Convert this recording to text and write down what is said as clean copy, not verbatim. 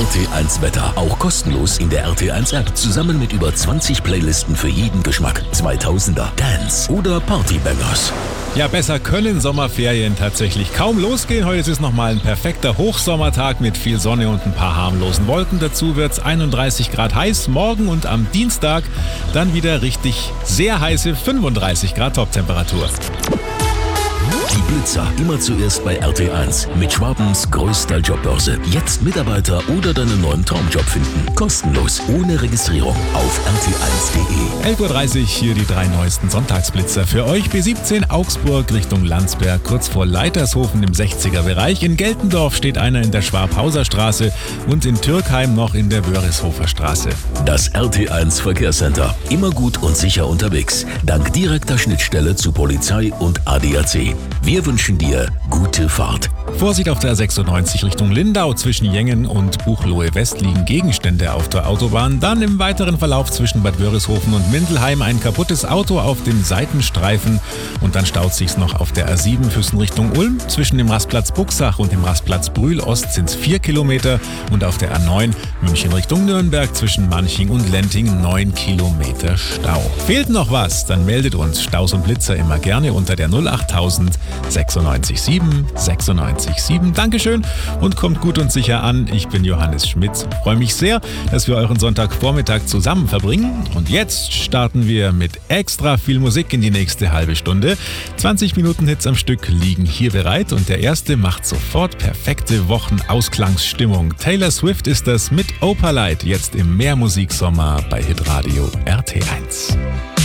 RT1 Wetter. Auch kostenlos in der RT1 App. Zusammen mit über 20 Playlisten für jeden Geschmack. 2000er, Dance oder Partybangers. Ja, besser können Sommerferien tatsächlich kaum losgehen. Heute ist es nochmal ein perfekter Hochsommertag mit viel Sonne und ein paar harmlosen Wolken. Dazu wird es 31 Grad heiß. Morgen und am Dienstag dann wieder richtig sehr heiße 35 Grad Toptemperatur. Die Blitzer immer zuerst bei RT1 mit Schwabens größter Jobbörse. Jetzt Mitarbeiter oder deinen neuen Traumjob finden. Kostenlos, ohne Registrierung auf rt1.de. 11.30 Uhr hier die 3 neuesten Sonntagsblitzer für euch. B17 Augsburg Richtung Landsberg, kurz vor Leitershofen im 60er-Bereich. In Geltendorf steht einer in der Schwab-Hauser Straße und in Türkheim noch in der Wörishofer Straße. Das RT1 Verkehrscenter. Immer gut und sicher unterwegs. Dank direkter Schnittstelle zu Polizei und ADAC. Wir wünschen dir gute Fahrt. Vorsicht auf der 96 Richtung Lindau. Zwischen Jengen und Buchloe West liegen Gegenstände auf der Autobahn. Dann im weiteren Verlauf zwischen Bad Wörishofen und Mindelheim ein kaputtes Auto auf dem Seitenstreifen. Und dann staut sich's noch auf der A7 Füssen Richtung Ulm. Zwischen dem Rastplatz Buxach und dem Rastplatz Brühl-Ost sind's 4 Kilometer. Und auf der A9 München Richtung Nürnberg zwischen Manching und Lenting 9 Kilometer Stau. Fehlt noch was? Dann meldet uns Staus und Blitzer immer gerne unter der 08000 96 7 96 7. Dankeschön und kommt gut und sicher an. Ich bin Johannes Schmitz. Freue mich sehr, dass wir euren Sonntagvormittag zusammen verbringen. Und jetzt starten wir mit extra viel Musik in die nächste halbe Stunde. 20 Minuten Hits am Stück liegen hier bereit und der erste macht sofort perfekte Wochenausklangsstimmung. Taylor Swift ist das mit Opalite, jetzt im Mehrmusiksommer bei Hitradio RT1.